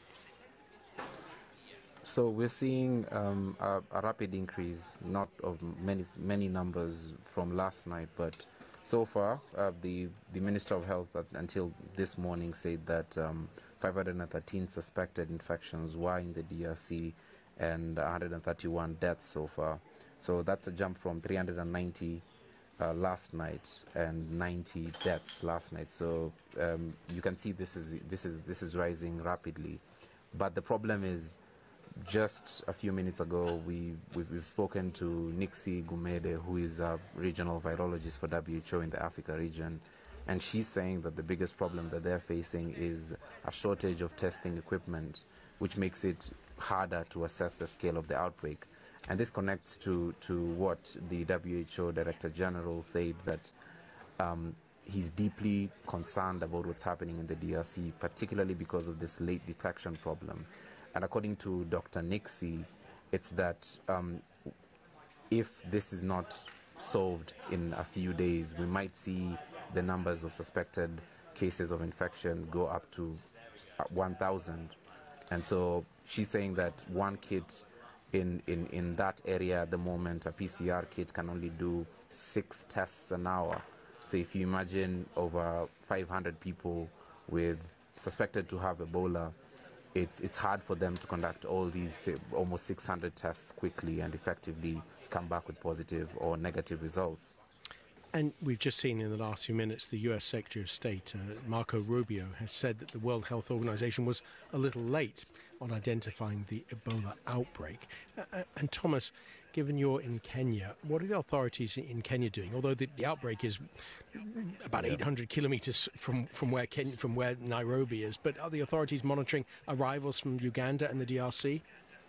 So we're seeing um, a, a rapid increase, not of many many numbers from last night, but So far, uh, the, the Minister of Health uh, until this morning said that um, five hundred thirteen suspected infections were in the D R C and one hundred thirty-one deaths so far. So that's a jump from three hundred ninety uh, last night and ninety deaths last night. So um, you can see this is this is this is rising rapidly. But the problem is, just a few minutes ago, we, we've, we've spoken to Nixie Gumede, who is a regional virologist for W H O in the Africa region, and she's saying that the biggest problem that they're facing is a shortage of testing equipment, which makes it harder to assess the scale of the outbreak. And this connects to, to what the W H O Director General said, that um, he's deeply concerned about what's happening in the D R C, particularly because of this late detection problem. And according to Doctor Nixie, it's that um, if this is not solved in a few days, we might see the numbers of suspected cases of infection go up to one thousand. And so she's saying that one kit in, in, in that area at the moment, a P C R kit can only do six tests an hour. So if you imagine over five hundred people with suspected to have Ebola, It's, it's hard for them to conduct all these uh, almost six hundred tests quickly and effectively come back with positive or negative results. And we've just seen in the last few minutes the U S Secretary of State, uh, Marco Rubio, has said that the World Health Organization was a little late on identifying the Ebola outbreak. Uh, and Thomas, given you're in Kenya, what are the authorities in Kenya doing? Although the, the outbreak is about eight hundred kilometers from, from, where Kenya, from where Nairobi is, but are the authorities monitoring arrivals from Uganda and the D R C?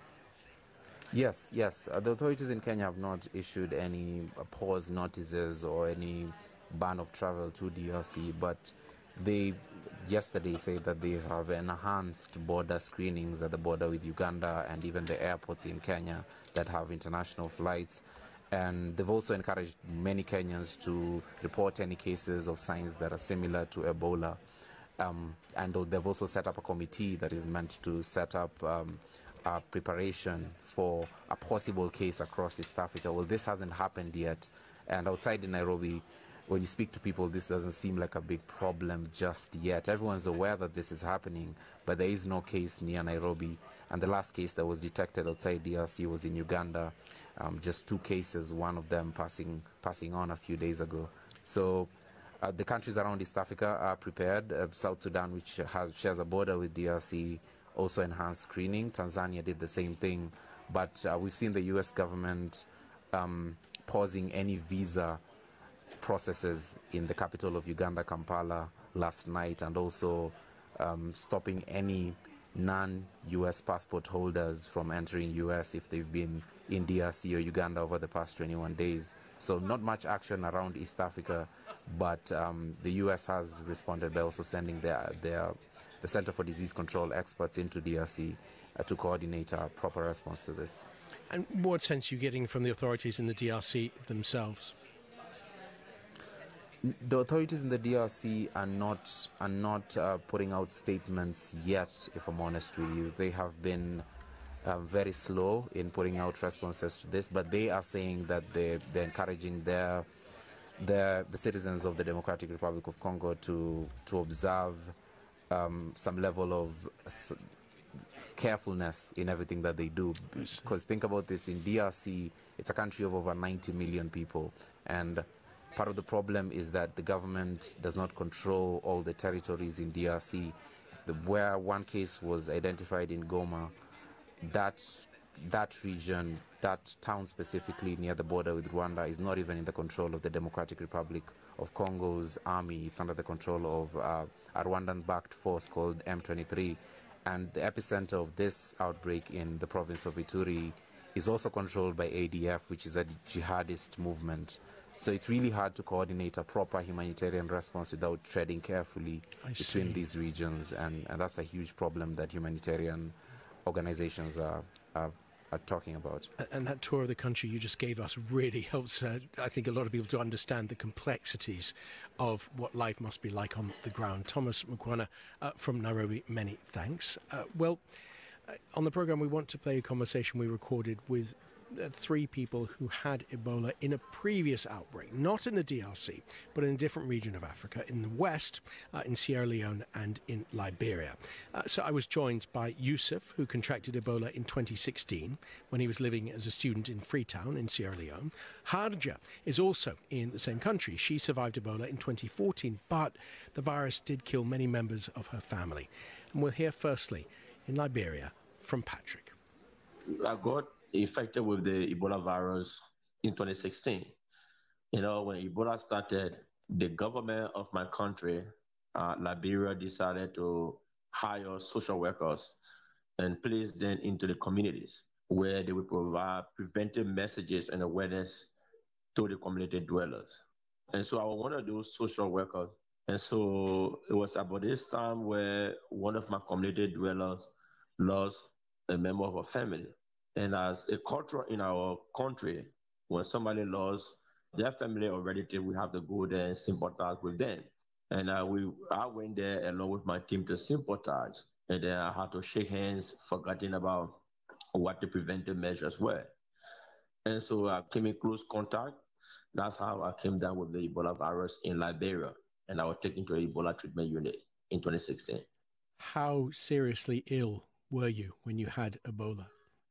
Yes, yes. Uh, the authorities in Kenya have not issued any uh, pause notices or any ban of travel to D R C, but they yesterday said that they have enhanced border screenings at the border with Uganda and even the airports in Kenya that have international flights. And they've also encouraged many Kenyans to report any cases of signs that are similar to Ebola. Um, and they've also set up a committee that is meant to set up um, a preparation for a possible case across East Africa. Well, this hasn't happened yet. And outside in Nairobi, when you speak to people, this doesn't seem like a big problem just yet. Everyone's aware that this is happening, but there is no case near Nairobi. And the last case that was detected outside D R C was in Uganda. Um, just two cases, one of them passing passing on a few days ago. So uh, the countries around East Africa are prepared. Uh, South Sudan, which has, shares a border with D R C, also enhanced screening. Tanzania did the same thing. But uh, we've seen the U S government um, pausing any visa processes in the capital of Uganda, Kampala, last night, and also um, stopping any non-U S passport holders from entering U S if they've been in D R C or Uganda over the past twenty-one days. So not much action around East Africa, but um, the U S has responded by also sending their, their, the Center for Disease Control experts into D R C uh, to coordinate a proper response to this. And what sense are you getting from the authorities in the D R C themselves? The authorities in the D R C are not are not uh, putting out statements yet, if I'm honest with you. They have been uh, very slow in putting out responses to this, but they are saying that they, they're encouraging their, their, the citizens of the Democratic Republic of Congo to, to observe um, some level of s carefulness in everything that they do. Because think about this, in D R C, it's a country of over ninety million people, and part of the problem is that the government does not control all the territories in D R C. The, where one case was identified in Goma, that, that region, that town specifically near the border with Rwanda, is not even in the control of the Democratic Republic of Congo's army. It's under the control of uh, a Rwandan-backed force called M twenty-three. And the epicenter of this outbreak in the province of Ituri is also controlled by A D F, which is a jihadist movement. So it's really hard to coordinate a proper humanitarian response without treading carefully I between see. these regions, and, and that's a huge problem that humanitarian organizations are, are, are talking about. And that tour of the country you just gave us really helps, uh, I think, a lot of people to understand the complexities of what life must be like on the ground. Thomas Mukwana uh, from Nairobi, many thanks. Uh, well, uh, on the programme we want to play a conversation we recorded with uh, three people who had Ebola in a previous outbreak, not in the D R C, but in a different region of Africa, in the west, uh, in Sierra Leone and in Liberia. Uh, so I was joined by Yusuf, who contracted Ebola in twenty sixteen when he was living as a student in Freetown in Sierra Leone. Harja is also in the same country. She survived Ebola in twenty fourteen, but the virus did kill many members of her family. And we'll hear firstly in Liberia from Patrick. I got infected with the Ebola virus in twenty sixteen. You know, when Ebola started, the government of my country, uh, Liberia, decided to hire social workers and place them into the communities where they would provide preventive messages and awareness to the community dwellers. And so I was one of those social workers. And so it was about this time where one of my community dwellers lost a member of her family. And as a culture in our country, when somebody lost their family or relative, we have to go there and sympathize with them. And uh, we, I went there along with my team to sympathize. And then I had to shake hands, forgetting about what the preventive measures were. And so I came in close contact. That's how I came down with the Ebola virus in Liberia. And I was taken to an Ebola treatment unit in twenty sixteen. How seriously ill were you when you had Ebola?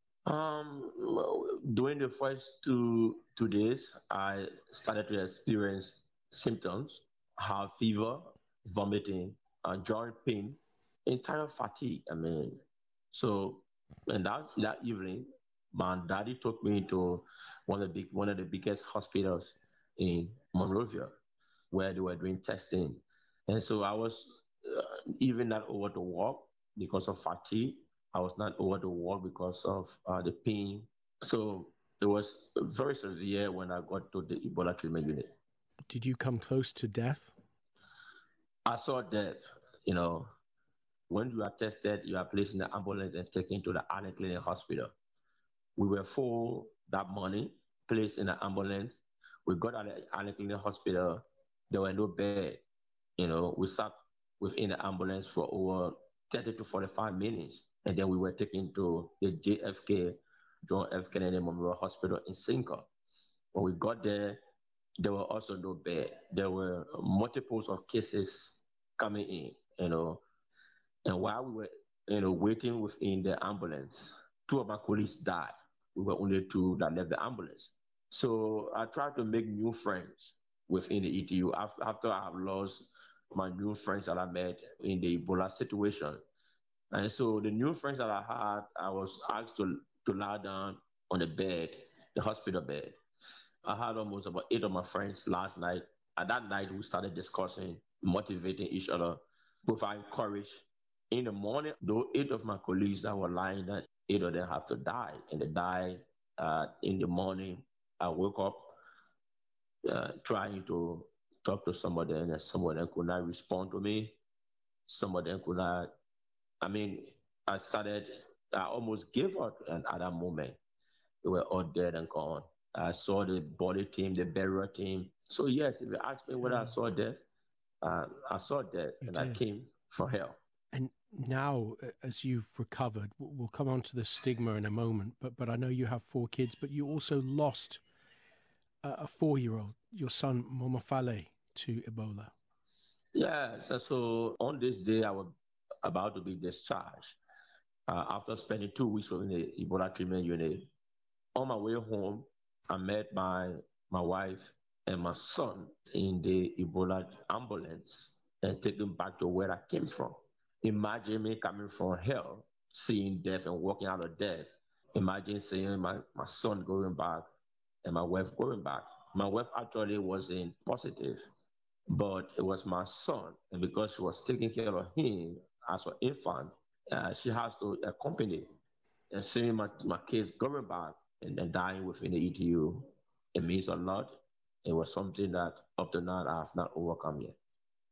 Um, well, during the first two, two days, I started to experience symptoms, have fever, vomiting, uh, joint pain, entire fatigue. I mean, so, and that, that evening, my daddy took me to one of the big, one of the biggest hospitals in Monrovia, where they were doing testing. And so I was uh, even not able to walk because of fatigue. I was not able to walk because of uh, the pain. So it was very severe when I got to the Ebola treatment unit. Did you come close to death? I saw death. You know, when you are tested, you are placed in the ambulance and taken to the Allen Clinic Hospital. We were full that morning, placed in the ambulance. We got at the Allen Clinic Hospital. There were no bed. You know, we sat within the ambulance for over thirty to forty-five minutes. And then we were taken to the J F K, John F. Kennedy Memorial Hospital in Cinco. When we got there, there were also no bed. There were multiples of cases coming in, you know. And while we were, you know, waiting within the ambulance, two of my colleagues died. We were only two that left the ambulance. So I tried to make new friends within the E T U after I have lost my new friends that I met in the Ebola situation. And so the new friends that I had, I was asked to, to lie down on the bed, the hospital bed. I had almost about eight of my friends last night. At that night, we started discussing, motivating each other, providing courage. In the morning, though eight of my colleagues that were lying down, eight of them have to die. And they died uh, in the morning. I woke up uh, trying to talk to somebody, and some of them could not respond to me. Some of them could not. I mean, I started, I almost gave up at, at that moment. They were all dead and gone. I saw the body team, the burial team. So yes, if you ask me whether I saw death, uh, I saw death, you and did. I came from hell. And now, as you've recovered, we'll come on to the stigma in a moment, but, but I know you have four kids, but you also lost a, a four-year-old, your son, Momofale, to Ebola. Yeah, so, so on this day, I was about to be discharged uh, after spending two weeks within the Ebola treatment unit. On my way home, I met my, my wife and my son in the Ebola ambulance and take them back to where I came from. Imagine me coming from hell, seeing death and walking out of death. Imagine seeing my, my son going back and my wife going back. My wife actually wasn't positive, but it was my son. And because she was taking care of him as an infant, uh, she has to accompany. And seeing my, my kids going back and, and dying within the E T U, it means a lot. It was something that up to now I have not overcome yet.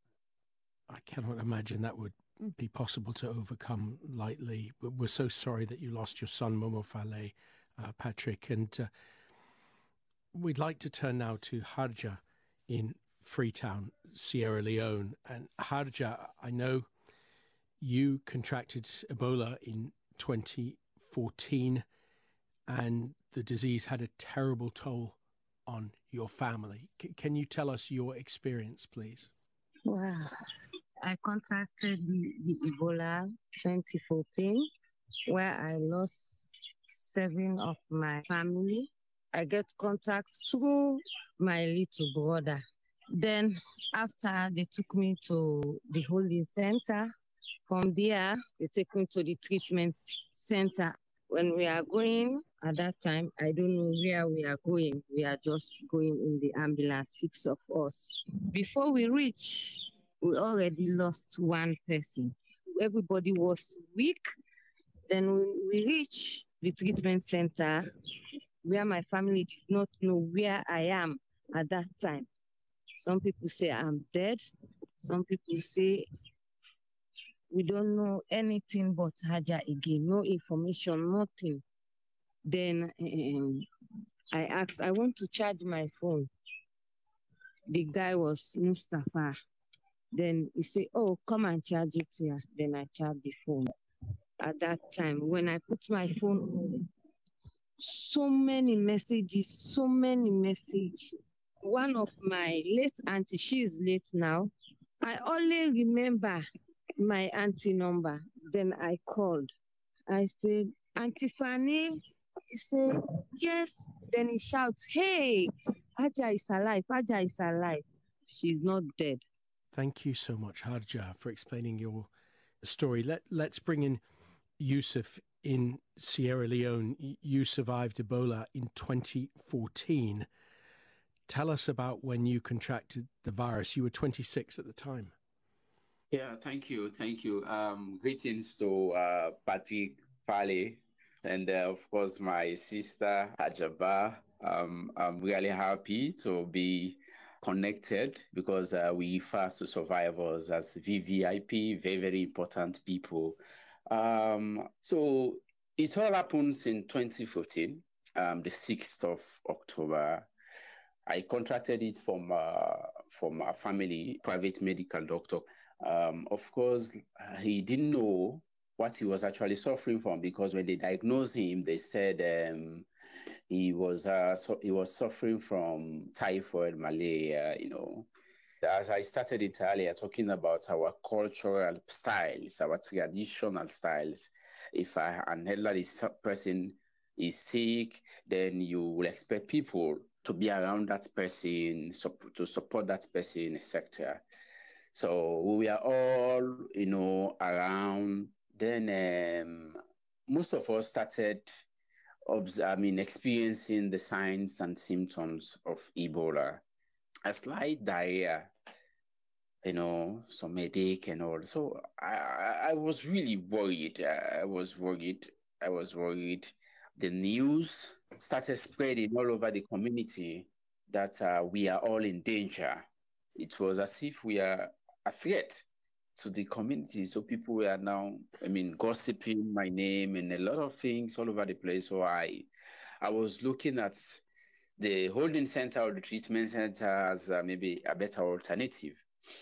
I cannot imagine that would be possible to overcome lightly. We're so sorry that you lost your son, Momofale, uh, Patrick. And uh, we'd like to turn now to Harja in Freetown, Sierra Leone. And Harja, I know you contracted Ebola in twenty fourteen, and the disease had a terrible toll on your family. C- can you tell us your experience, please? Well, I contracted the, the Ebola twenty fourteen, where I lost seven of my family. I get contact through my little brother. Then after they took me to the holding center, from there, they take me to the treatment center. When we are going, at that time, I don't know where we are going. We are just going in the ambulance, six of us. Before we reach, we already lost one person. Everybody was weak. Then when we reach the treatment center, where my family did not know where I am at that time. Some people say I'm dead. Some people say we don't know anything but Haja again, no information, nothing. Then um, I asked, I want to charge my phone. The guy was Mustafa. Then he said, oh, come and charge it here. Then I charged the phone. At that time, when I put my phone on, so many messages, so many messages. One of my late auntie, she is late now. I only remember my auntie number. Then I called. I said, Auntie Fanny. He said, yes. Then he shouts, hey, Haja is alive. Haja is alive. She's not dead. Thank you so much, Haja, for explaining your story. Let, let's bring in Yusuf in Sierra Leone. You survived Ebola in twenty fourteen. Tell us about when you contracted the virus. You were twenty-six at the time. Yeah, thank you. Thank you. Um, greetings to uh, Patrick Fale and, uh, of course, my sister, Hajaba. Um, I'm really happy to be connected because uh, we fast survivors as V V I P, very, very important people. Um, so it all happens in twenty fifteen, um, the sixth of October. I contracted it from uh, from a family private medical doctor. Um, of course, he didn't know what he was actually suffering from because when they diagnosed him, they said um, he was uh, so he was suffering from typhoid, malaria. You know, as I started it earlier, talking about our cultural styles, our traditional styles. If I, an elderly person is sick, then you will expect people to be around that person, to support that person in a sector. So we are all, you know, around. Then um, most of us started, I mean, experiencing the signs and symptoms of Ebola. A slight diarrhea, you know, some headache and all. So I, I was really worried. I was worried. I was worried. The news started spreading all over the community that uh, we are all in danger. It was as if we are a threat to the community. So people were now, I mean, gossiping my name and a lot of things all over the place. So I, I was looking at the holding center or the treatment center as uh, maybe a better alternative.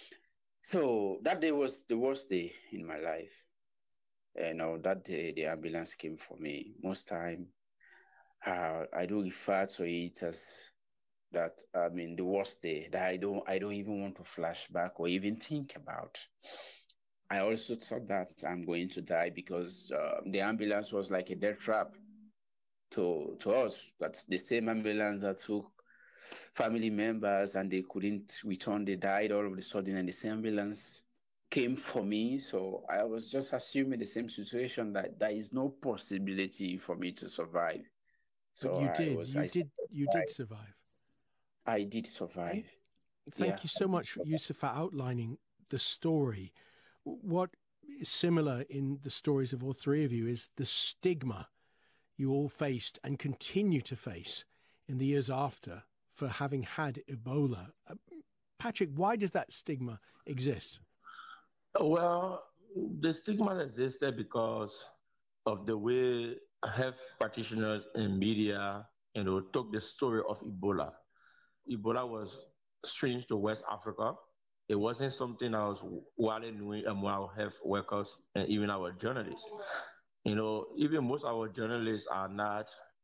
So that day was the worst day in my life. You know, that day the ambulance came for me. Most time, uh, I do refer to it as that, I mean, the worst day that I don't, I don't even want to flash back or even think about. I also thought that I'm going to die because uh, the ambulance was like a death trap to to us. That's the same ambulance that took family members and they couldn't return. They died all of a sudden, and the same ambulance came for me. So I was just assuming the same situation, that there is no possibility for me to survive. So but you did. I was, you I did. You did survive. I did survive. Thank yeah. you so much, Yusuf, for outlining the story. What is similar in the stories of all three of you is the stigma you all faced and continue to face in the years after for having had Ebola. Uh, Patrick, why does that stigma exist? Well, the stigma existed because of the way health practitioners and media, you know, took the story of Ebola. Ebola was strange to West Africa. It wasn't something I was widely knowing among our health workers and even our journalists. You know, even most of our journalists are not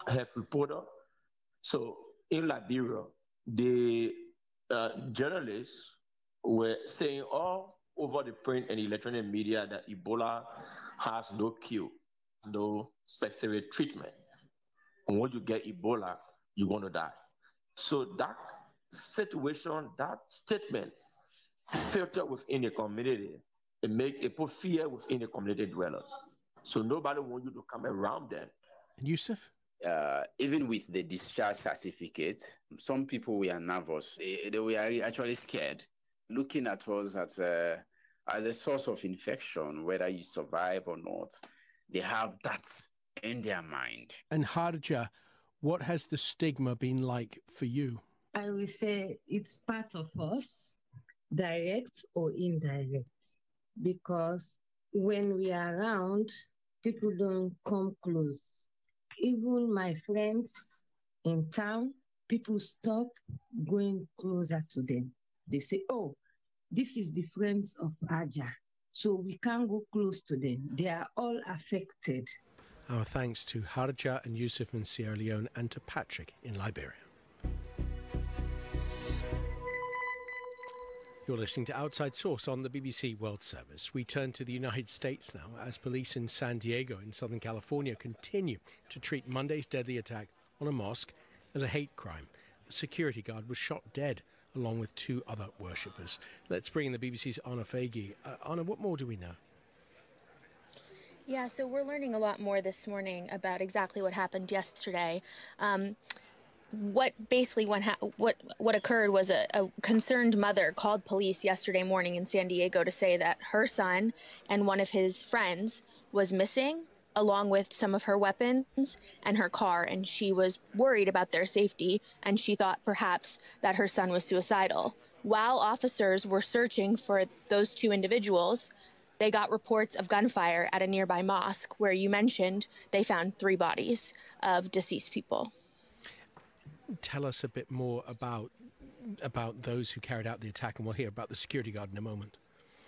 health reporter. So in Liberia, the uh, journalists were saying all over the print and electronic media that Ebola has no cure, no specific treatment. And when you get Ebola, you're going to die. So that situation, that statement, filter within the community, it make it put fear within the community dwellers. So nobody wants you to come around them. And Yusuf? Uh, even with the discharge certificate, some people were nervous. They, they were actually scared, looking at us as a, as a source of infection, whether you survive or not. They have that in their mind. And Harja, what has the stigma been like for you? I will say it's part of us, direct or indirect, because when we are around, people don't come close. Even my friends in town, people stop going closer to them. They say, oh, this is the friends of Aja, so we can't go close to them. They are all affected. Our thanks to Harja and Yusuf in Sierra Leone and to Patrick in Liberia. You're listening to Outside Source on the B B C World Service. We turn to the United States now as police in San Diego in Southern California continue to treat Monday's deadly attack on a mosque as a hate crime. A security guard was shot dead along with two other worshippers. Let's bring in the B B C's Anna Faghi. Uh, Anna, what more do we know? Yeah, so we're learning a lot more this morning about exactly what happened yesterday. Um, What basically what, ha- what what occurred was a, a concerned mother called police yesterday morning in San Diego to say that her son and one of his friends was missing, along with some of her weapons and her car, and she was worried about their safety, and she thought perhaps that her son was suicidal. While officers were searching for those two individuals, they got reports of gunfire at a nearby mosque where you mentioned they found three bodies of deceased people. Tell us a bit more about about those who carried out the attack, and we'll hear about the security guard in a moment.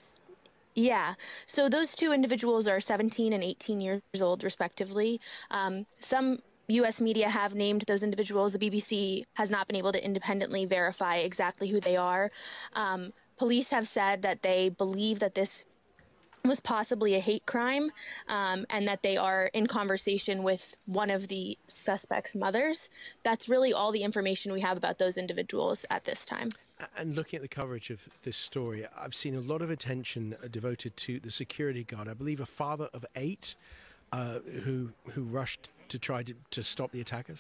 Yeah, so those two individuals are seventeen and eighteen years old, respectively. Um, some U S media have named those individuals. The B B C has not been able to independently verify exactly who they are. Um, police have said that they believe that this was possibly a hate crime, um, and that they are in conversation with one of the suspect's mothers. That's really all the information we have about those individuals at this time. And looking at the coverage of this story, I've seen a lot of attention devoted to the security guard. I believe a father of eight uh, who who rushed to try to, to stop the attackers.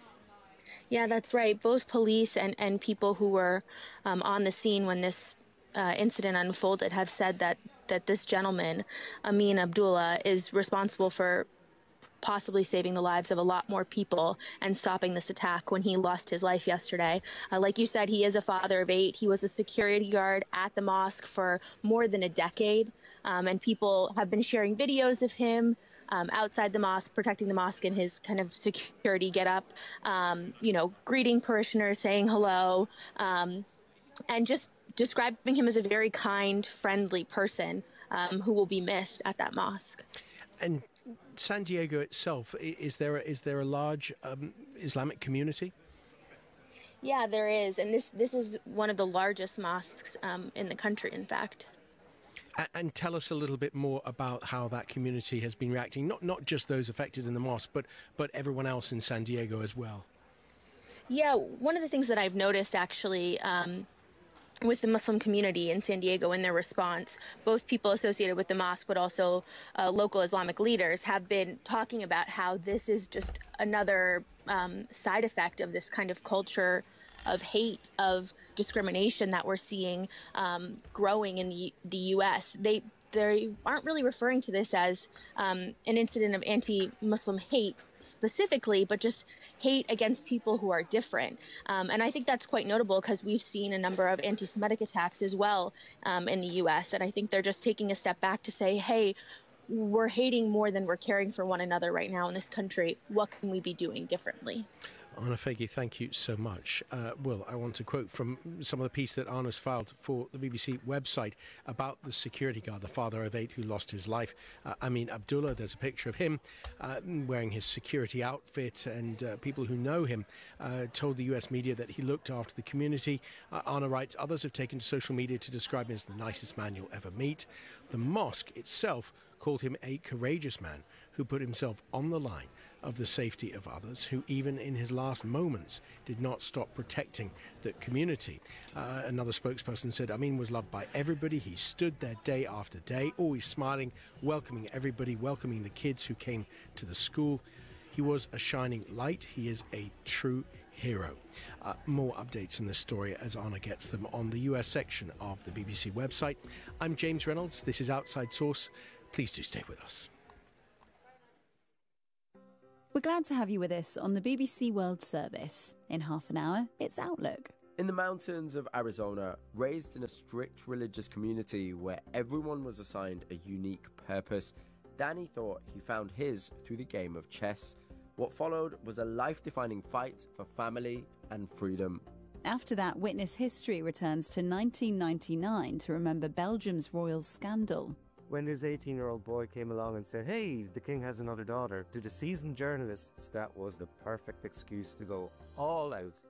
Yeah, that's right. Both police and, and people who were um, on the scene when this uh, incident unfolded have said that that this gentleman, Amin Abdullah, is responsible for possibly saving the lives of a lot more people and stopping this attack when he lost his life yesterday. Uh, like you said, he is a father of eight. He was a security guard at the mosque for more than a decade, um, and people have been sharing videos of him um, outside the mosque, protecting the mosque in his kind of security getup, um, you know, greeting parishioners, saying hello, um, and just describing him as a very kind, friendly person um, who will be missed at that mosque. And San Diego itself, is there a, is there a large um, Islamic community? Yeah, there is, and this this is one of the largest mosques um, in the country, in fact. And, and tell us a little bit more about how that community has been reacting, not not just those affected in the mosque, but but everyone else in San Diego as well. Yeah, one of the things that I've noticed actually um, with the Muslim community in San Diego in their response, both people associated with the mosque but also uh, local Islamic leaders have been talking about how this is just another um, side effect of this kind of culture of hate, of discrimination that we're seeing um, growing in the, the U S. They they aren't really referring to this as um, an incident of anti-Muslim hate specifically, but just hate against people who are different. Um, and I think that's quite notable because we've seen a number of anti-Semitic attacks as well um, in the U S. And I think they're just taking a step back to say, hey, we're hating more than we're caring for one another right now in this country. What can we be doing differently? Arna Fegi, thank you so much. Uh, Will, I want to quote from some of the piece that Arna's filed for the B B C website about the security guard, the father of eight who lost his life, uh, Amin Abdullah. There's a picture of him uh, wearing his security outfit, and uh, people who know him uh, told the U S media that he looked after the community. Uh, Arna writes, others have taken to social media to describe him as the nicest man you'll ever meet. The mosque itself called him a courageous man who put himself on the line of the safety of others, who even in his last moments did not stop protecting the community. Uh, another spokesperson said Amin was loved by everybody. He stood there day after day, always smiling, welcoming everybody, welcoming the kids who came to the school. He was a shining light. He is a true hero. Uh, more updates on this story as Anna gets them on the U S section of the B B C website. I'm James Reynolds. This is Outside Source. Please do stay with us. We're glad to have you with us on the B B C World Service. In half an hour, it's Outlook. In the mountains of Arizona, raised in a strict religious community where everyone was assigned a unique purpose, Danny thought he found his through the game of chess. What followed was a life-defining fight for family and freedom. After that, Witness History returns to nineteen ninety-nine to remember Belgium's royal scandal. When this eighteen-year-old boy came along and said, hey, the king has another daughter, to the seasoned journalists, that was the perfect excuse to go all out.